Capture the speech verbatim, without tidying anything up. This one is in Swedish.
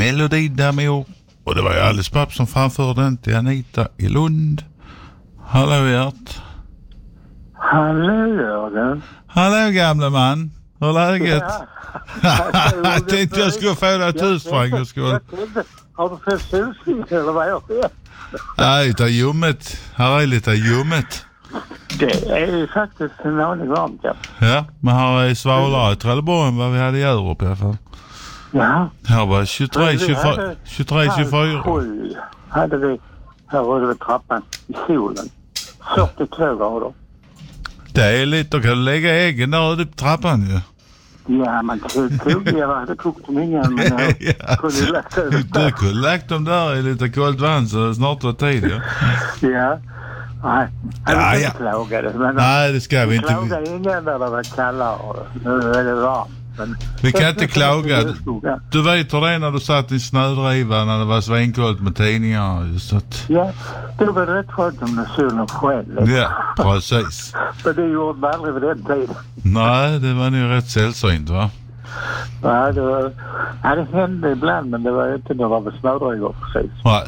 Melodidamor. Och det var ju Alice Papp som framförde den till Anita i Lund. Hallå Gert. Hallå Jörgen. Hallå gamla man. Hur är läget? Ja. Jag tänkte jag skulle få dig tusen frank och skulle... Har du fått solsting eller vad jag vet? Nej, lite ljummet. Här är lite ljummet. Det är ju faktiskt en aning varmt, ja. Ja, men här är svalare i Trelleborg än vad vi hade i Europa i alla fall. Ja. Här var tjugotre tjugofyra. Sju hade vi här uppe vid trappan i solen. fyrtiotvå grader. Det är lite, då kan du lägga äggen där ute på trappan ju. Ja, man tog jag hade kokt dem ingen, men jag Ja. kunde lagt dem Du där. kunde lagt dem där i lite kallt vatten så snart var tid, ja. Ja. Nej, jag Ja, vill ja. inte klaga det. Men Nej, det ska vi inte. klaga ingen där det var kallare och nu är det varmt. Men Vi kan inte klaga. Ja. Du vet hur det är när du satt i snödriva när det var svenkollt med tidningar. Så att... Ja, det var rätt skönt om när solen sken. Ja, precis. Men det gjorde man aldrig vid den tiden. Nej, det var nog rätt sällsynt, va? Ja, det, var, ja, det hände ibland, men det var inte när det var snödrivor precis. Nej,